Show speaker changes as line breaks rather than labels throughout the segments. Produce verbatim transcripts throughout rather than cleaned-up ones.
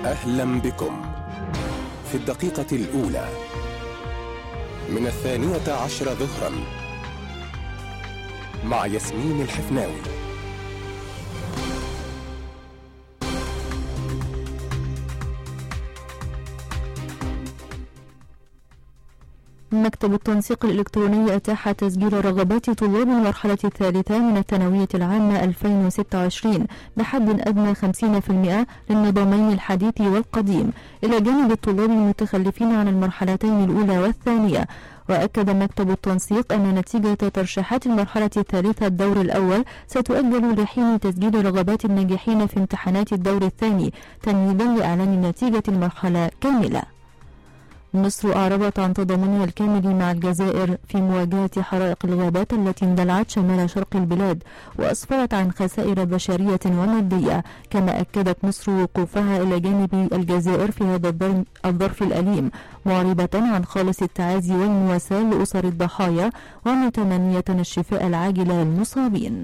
أهلا بكم في الدقيقة الأولى من الثانية عشر ظهرا مع ياسمين الحفناوي.
مكتب التنسيق الإلكتروني أتاح تسجيل رغبات طلاب المرحلة الثالثة من الثانوية العامة ألفين وستة وعشرين بحد أدنى خمسين بالمئة للنظامين الحديث والقديم إلى جانب الطلاب المتخلفين عن المرحلتين الأولى والثانية. وأكد مكتب التنسيق أن نتيجة ترشيحات المرحلة الثالثة الدور الأول ستؤجل لحين تسجيل رغبات الناجحين في امتحانات الدور الثاني تمهيدا لإعلان نتيجة المرحلة كاملة. مصر أعربت عن تضامنها الكامل مع الجزائر في مواجهة حرائق الغابات التي اندلعت شمال شرق البلاد وأسفرت عن خسائر بشرية ومادية، كما أكدت مصر وقوفها إلى جانب الجزائر في هذا الظرف الأليم، معربة عن خالص التعازي والمواساة لأسر الضحايا ومتمنية الشفاء العاجل للمصابين.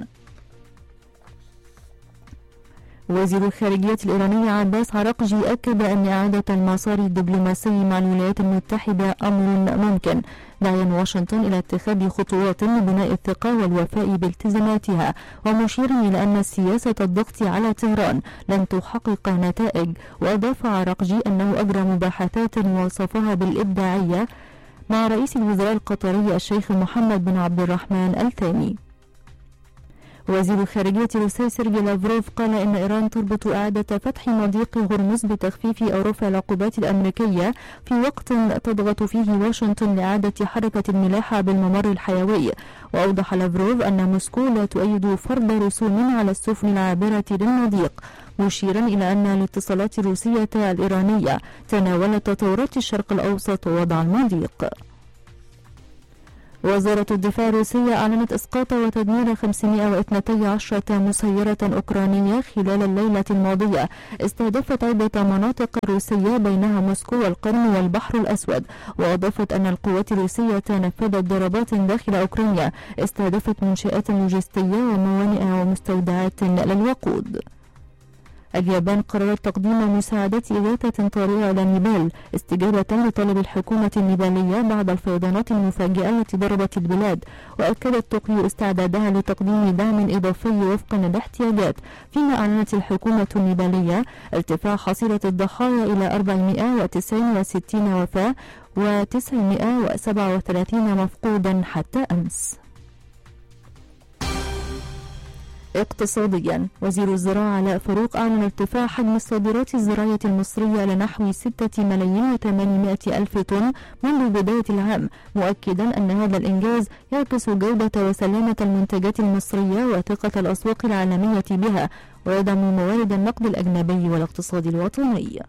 وزير الخارجية الإيراني عباس عراقجي أكد أن إعادة المسار الدبلوماسي مع الولايات المتحدة أمر ممكن، داعيا واشنطن إلى اتخاذ خطوات لبناء الثقة والوفاء بالتزاماتها، ومشيرا إلى أن سياسة الضغط على طهران لن تحقق نتائج. وأضاف عراقجي أنه أجرى مباحثات وصفها بالإبداعية مع رئيس الوزراء القطري الشيخ محمد بن عبد الرحمن الثاني. وزير الخارجية الروسي سيرجي لافروف قال إن إيران تربط إعادة فتح مضيق هرمز بتخفيف أو رفع العقوبات الأمريكية في وقت تضغط فيه واشنطن لإعادة حركة الملاحة بالممر الحيوي. وأوضح لافروف أن موسكو لا تؤيد فرض رسوم على السفن العابرة للمضيق، مشيرا إلى أن الاتصالات الروسية الإيرانية تناولت تطورات الشرق الأوسط ووضع المضيق. وزارة الدفاع الروسية أعلنت إسقاط وتدمير خمسمائة واثنتي عشرة مسيرة أوكرانية خلال الليلة الماضية استهدفت عدة مناطق روسية بينها موسكو والقرم والبحر الأسود. وأضافت أن القوات الروسية نفذت ضربات داخل أوكرانيا استهدفت منشآت لوجستية وموانئ ومستودعات للوقود. اليابان قررت تقديم مساعدات إغاثة طارئة إلى نيبال استجابة لطلب الحكومة النيبالية بعد الفيضانات المفاجئة التي ضربت البلاد. وأكدت طوكيو استعدادها لتقديم دعم إضافي وفقا للاحتياجات، فيما أعلنت الحكومة النيبالية ارتفاع حصيلة الضحايا إلى أربعمائة وتسعة وستين وفاة وتسعمائة وسبعة وثلاثين مفقودا حتى أمس. اقتصاديا، وزير الزراعة علاء فاروق أعلن ارتفاع حجم الصادرات الزراعية المصرية لنحو ستة ملايين وثمانمائة ألف طن منذ بداية العام، مؤكدا أن هذا الإنجاز يعكس جودة وسلامة المنتجات المصرية وثقة الأسواق العالمية بها، ويدعم موارد النقد الأجنبي والاقتصاد الوطني.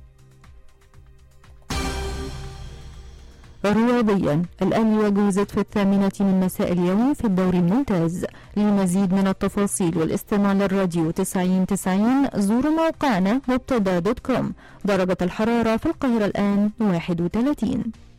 رياضيا، الأهلي وجوزت في الثامنة من مساء اليوم في الدوري الممتاز. للمزيد من التفاصيل والاستماع للراديو تسعين تسعين زوروا موقعنا مبتدا دوت كوم. درجة الحرارة في القاهرة الآن واحد وثلاثين.